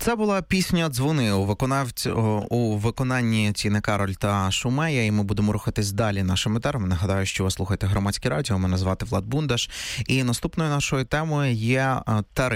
Це була пісня «Дзвони» у виконанні Тіни Кароль та Шумея, і ми будемо рухатись далі нашим етером. Нагадаю, що ви слухаєте Громадське радіо, мене звати Влад Бундаш, і наступною нашою темою є тарифи.